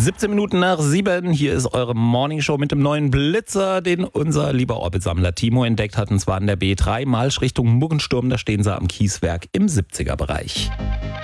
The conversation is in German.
17 Minuten nach 7. Hier ist eure Morningshow mit dem neuen Blitzer, den unser lieber Orbitsammler Timo entdeckt hat. Und zwar an der B3, Marsch Richtung Muggensturm. Da stehen sie am Kieswerk im 70er-Bereich.